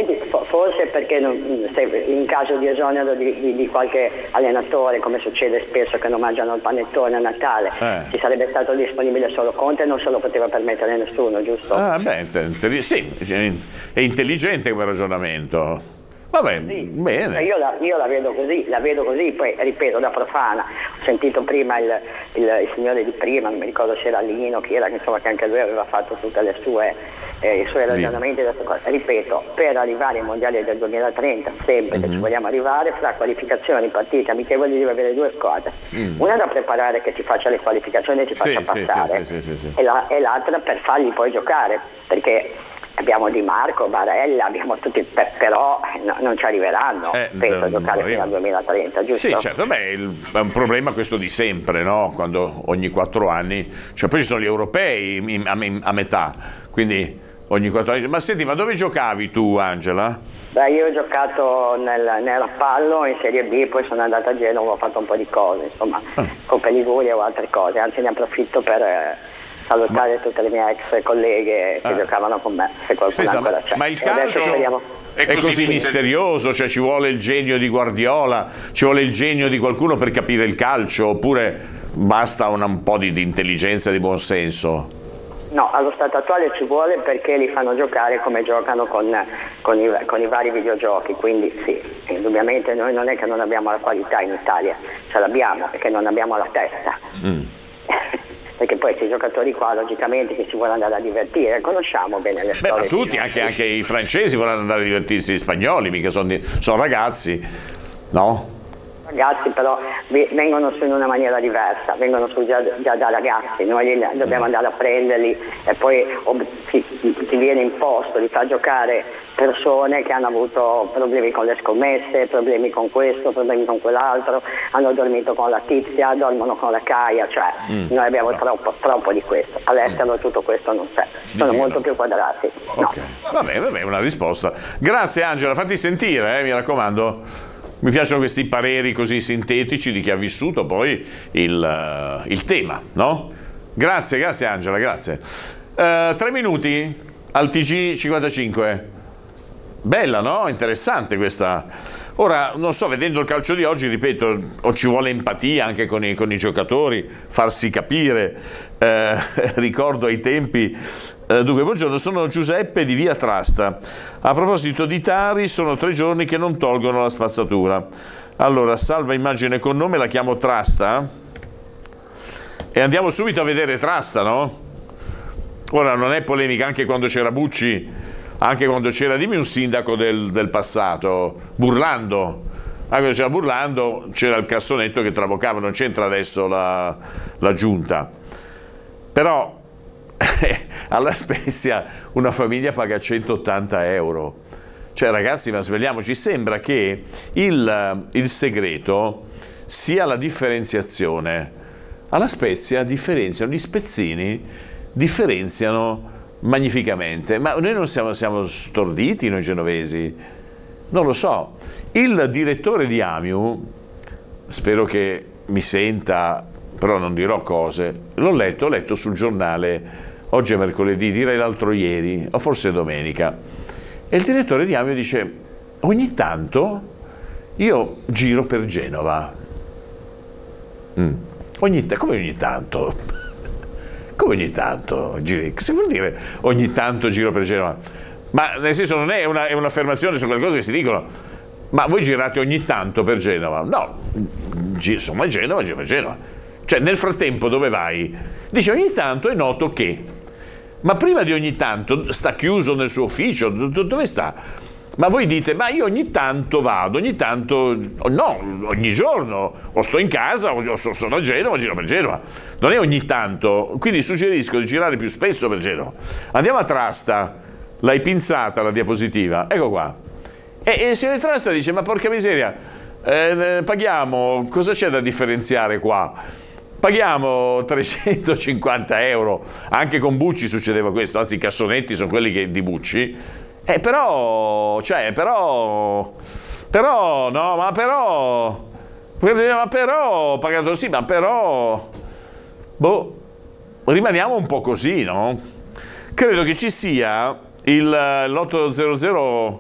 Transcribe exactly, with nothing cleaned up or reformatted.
Senti, forse perché non, se in caso di esonero di, di, di qualche allenatore, come succede spesso che non mangiano il panettone a Natale, eh. ci sarebbe stato disponibile solo Conte e non se lo poteva permettere nessuno, giusto? Ah, beh, sì, è intelligente come ragionamento. Vabbè, sì, bene. Io la, io la vedo così, la vedo così, poi ripeto da profana. Ho sentito prima il, il, il signore di prima, non mi ricordo se era Lino, chi era, insomma, che anche lui aveva fatto tutte le sue eh, i suoi ragionamenti. Ripeto, per arrivare ai mondiali del duemilatrenta, sempre mm-hmm. che ci vogliamo arrivare, fra qualificazioni, partite amichevoli deve avere due squadre. Mm. Una da preparare che ti faccia le qualificazioni e ti faccia sì, passare, sì, sì, sì, sì. E, la, e l'altra per fargli poi giocare, perché abbiamo Di Marco, Barella, abbiamo tutti, per, però no, non ci arriveranno, eh, penso, a giocare fino al duemilatrenta, giusto? Sì, certo, beh, il, è un problema questo di sempre, no? Quando ogni quattro anni, cioè poi ci sono gli europei in, a, in, a metà, quindi ogni quattro anni. Ma senti, ma dove giocavi tu, Angela? Beh, io ho giocato nel, nel Rappallo in Serie B, poi sono andata a Genova, ho fatto un po' di cose, insomma, ah. Coppa Liguria o altre cose, anzi ne approfitto per Eh, salutare ma... tutte le mie ex colleghe che ah. giocavano con me, se qualcuno Pensa, ancora c'è. Ma il calcio è, è così misterioso, cioè ci vuole il genio di Guardiola, ci vuole il genio di qualcuno per capire il calcio, oppure basta una, un po' di, di intelligenza e di buonsenso? No, allo stato attuale ci vuole perché li fanno giocare come giocano con, con, i, con i vari videogiochi, quindi sì, indubbiamente noi non è che non abbiamo la qualità in Italia, ce l'abbiamo, è che non abbiamo la testa. Mm. Perché poi questi giocatori qua logicamente che si vuole andare a divertire, conosciamo bene le Beh, storie. Ma tutti, anche, anche i francesi vogliono andare a divertirsi, gli spagnoli, mica sono, sono ragazzi, no? Ragazzi però vengono su in una maniera diversa, vengono su già, già da ragazzi, noi li, dobbiamo andare a prenderli e poi ob, ti, ti viene imposto di far giocare persone che hanno avuto problemi con le scommesse, problemi con questo, problemi con quell'altro, hanno dormito con la tizia, dormono con la caia, cioè mm. noi abbiamo no. troppo, troppo di questo, all'estero mm. tutto questo non c'è, sono Dici molto più quadrati. No. Ok, vabbè, vabbè, una risposta. Grazie Angela, fatti sentire, eh, mi raccomando. Mi piacciono questi pareri così sintetici di chi ha vissuto poi il, il tema, no? Grazie, grazie Angela, grazie. Uh, tre minuti al T G cinquantacinque. Bella, no? Interessante questa. Ora, non so, vedendo il calcio di oggi, ripeto, o ci vuole empatia anche con i, con i giocatori, farsi capire. Eh, ricordo ai tempi. Eh, dunque, buongiorno, sono Giuseppe di Via Trasta. A proposito di Tari, sono tre giorni che non tolgono la spazzatura. Allora, salva immagine con nome, la chiamo Trasta. E andiamo subito a vedere Trasta, no? Ora, non è polemica, anche quando c'era Bucci, anche quando c'era, dimmi un sindaco del, del passato, Burlando. Anche quando c'era Burlando, c'era il cassonetto che traboccava, non c'entra adesso la, la giunta. Però alla Spezia una famiglia paga centottanta euro. Cioè ragazzi, ma svegliamoci, sembra che il, il segreto sia la differenziazione. Alla Spezia differenziano, gli spezzini differenziano magnificamente, ma noi non siamo, siamo storditi noi genovesi, non lo so. Il direttore di Amiu, spero che mi senta, però non dirò cose, l'ho letto, ho letto sul giornale, oggi è mercoledì, direi l'altro ieri, o forse domenica, e il direttore di Amiu dice, ogni tanto io giro per Genova. Mm. Ogni t- come ogni tanto? Come ogni tanto giri? Cosa vuol dire ogni tanto giro per Genova? Ma nel senso non è, una, è un'affermazione su quelle cose che si dicono, ma voi girate ogni tanto per Genova? No, gi- insomma Genova, giro per Genova. Cioè nel frattempo dove vai? Dice ogni tanto è noto che, ma prima di ogni tanto sta chiuso nel suo ufficio, dove sta? Ma voi dite, ma io ogni tanto vado, ogni tanto, no, ogni giorno, o sto in casa, o sono a Genova, giro per Genova. Non è ogni tanto, quindi suggerisco di girare più spesso per Genova. Andiamo a Trasta, l'hai pinzata la diapositiva, ecco qua. E, e il signor Trasta dice, ma porca miseria, eh, paghiamo, cosa c'è da differenziare qua? Paghiamo trecentocinquanta euro, anche con Bucci succedeva questo, anzi i cassonetti sono quelli che, di Bucci. Eh però, cioè, però, però, no, ma però, ma però, pagato sì, ma però, boh, rimaniamo un po' così, no? Credo che ci sia il, l'ottocento